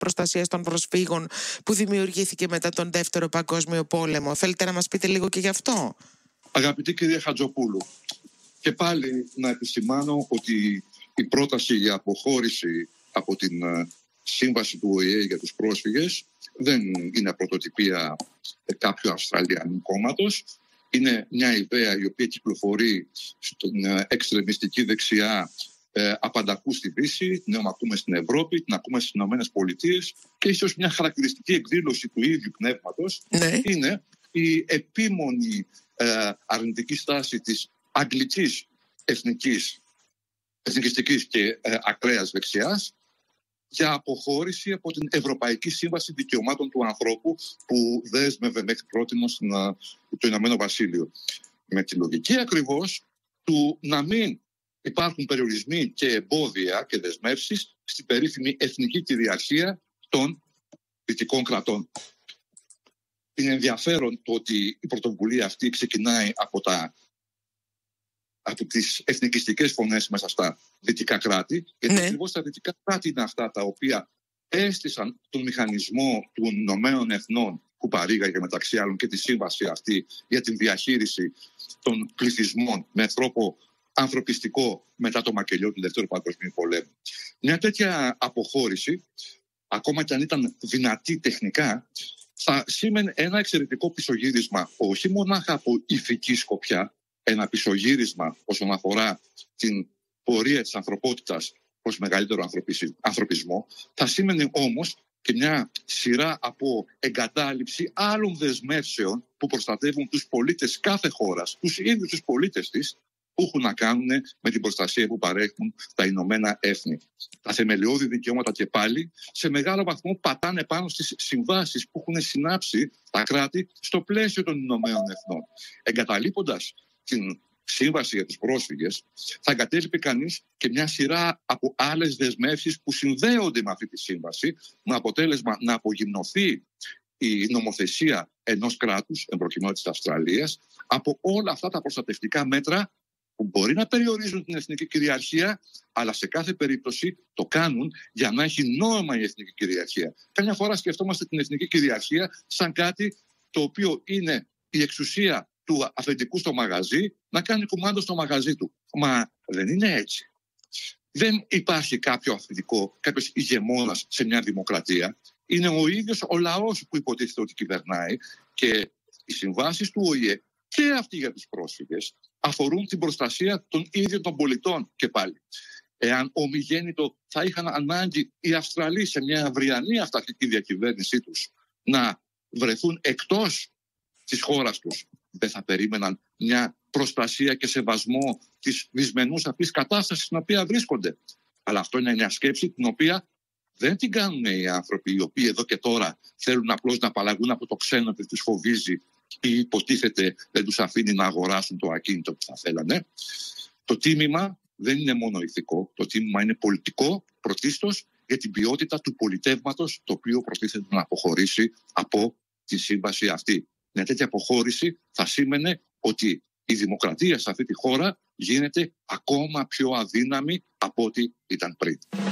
προστασίας των προσφύγων που δημιουργήθηκε μετά τον Δεύτερο Παγκόσμιο Πόλεμο. Θέλετε να μας πείτε λίγο και γι' αυτό? Αγαπητή κυρία Χατζοπούλου, και πάλι να επισημάνω ότι η πρόταση για αποχώρηση από την σύμβαση του ΟΗΕ για τους πρόσφυγες δεν είναι πρωτοτυπία κάποιου Αυστραλιανού κόμματος. Είναι μια ιδέα η οποία κυκλοφορεί στην εξτρεμιστική δεξιά απανταχού στη Δύση, την ακούμε στην Ευρώπη, την ακούμε στις Ηνωμένες Πολιτείες, και ίσως μια χαρακτηριστική εκδήλωση του ίδιου πνεύματος είναι η επίμονη αρνητική στάση της αγγλικής εθνικιστικής και ακραίας δεξιάς για αποχώρηση από την Ευρωπαϊκή Σύμβαση Δικαιωμάτων του Ανθρώπου που δέσμευε μέχρι πρότινος το Ηνωμένο Βασίλειο. Με τη λογική ακριβώς του να μην υπάρχουν περιορισμοί και εμπόδια και δεσμεύσεις στην περίφημη εθνική κυριαρχία των δυτικών κρατών. Είναι ενδιαφέρον το ότι η πρωτοβουλία αυτή ξεκινάει από τις εθνικιστικές φωνές μέσα στα δυτικά κράτη, γιατί ακριβώς τα δυτικά κράτη είναι αυτά τα οποία έστησαν τον μηχανισμό των Ηνωμένων Εθνών που παρήγαγε μεταξύ άλλων και τη σύμβαση αυτή για την διαχείριση των πληθυσμών με τρόπο ανθρωπιστικό μετά το μακελιό του Δεύτερου Παγκοσμίου Πολέμου. Μια τέτοια αποχώρηση, ακόμα και αν ήταν δυνατή τεχνικά, θα σήμαινε ένα εξαιρετικό πισωγύρισμα, όχι μονάχα από ηθική σκοπιά, ένα πισωγύρισμα όσον αφορά την πορεία της ανθρωπότητας προς μεγαλύτερο ανθρωπισμό, θα σήμαινε όμως και μια σειρά από εγκατάλειψη άλλων δεσμεύσεων που προστατεύουν τους πολίτες κάθε χώρας, τους ίδιους τους πολίτες της, που έχουν να κάνουν με την προστασία που παρέχουν τα Ηνωμένα Έθνη. Τα θεμελιώδη δικαιώματα και πάλι σε μεγάλο βαθμό πατάνε πάνω στις συμβάσεις που έχουν συνάψει τα κράτη στο πλαίσιο των Ηνωμένων Εθνών. Εγκαταλείποντας την σύμβαση για τους πρόσφυγες, θα εγκατέλειπε κανείς και μια σειρά από άλλες δεσμεύσεις που συνδέονται με αυτή τη σύμβαση, με αποτέλεσμα να απογυμνωθεί η νομοθεσία ενός κράτους, εμπροκειμένου της Αυστραλίας, από όλα αυτά τα προστατευτικά μέτρα που μπορεί να περιορίζουν την εθνική κυριαρχία, αλλά σε κάθε περίπτωση το κάνουν για να έχει νόημα η εθνική κυριαρχία. Καμιά φορά σκεφτόμαστε την εθνική κυριαρχία σαν κάτι το οποίο είναι η εξουσία του αφεντικού στο μαγαζί να κάνει κουμάντο στο μαγαζί του. Μα δεν είναι έτσι. Δεν υπάρχει κάποιο αφεντικό, κάποιος ηγεμόνας σε μια δημοκρατία. Είναι ο ίδιος ο λαός που υποτίθεται ότι κυβερνάει, και οι συμβάσεις του ΟΗΕ και αυτοί για τους πρόσφυγες αφορούν την προστασία των ίδιων των πολιτών και πάλι. Εάν ομιγέννητο θα είχαν ανάγκη οι Αυστραλοί σε μια αυριανή αυταρχική διακυβέρνησή τους να βρεθούν εκτός της χώρας τους, δεν θα περίμεναν μια προστασία και σεβασμό της δυσμενούς αυτής κατάστασης στην οποία βρίσκονται. Αλλά αυτό είναι μια σκέψη την οποία δεν την κάνουν οι άνθρωποι οι οποίοι εδώ και τώρα θέλουν απλώς να απαλλαγούν από το ξένο που τους φοβίζει ή υποτίθεται δεν τους αφήνει να αγοράσουν το ακίνητο που θα θέλανε. Το τίμημα δεν είναι μόνο ηθικό, το τίμημα είναι πολιτικό πρωτίστως για την ποιότητα του πολιτεύματος το οποίο προτίθεται να αποχωρήσει από τη σύμβαση αυτή. Μια τέτοια αποχώρηση θα σήμαινε ότι η δημοκρατία σε αυτή τη χώρα γίνεται ακόμα πιο αδύναμη από ό,τι ήταν πριν.